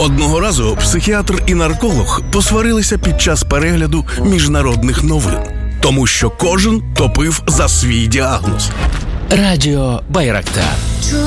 Одного разу психіатр і нарколог посварилися під час перегляду міжнародних новин, тому що кожен топив за свій діагноз. Радіо Байрактар.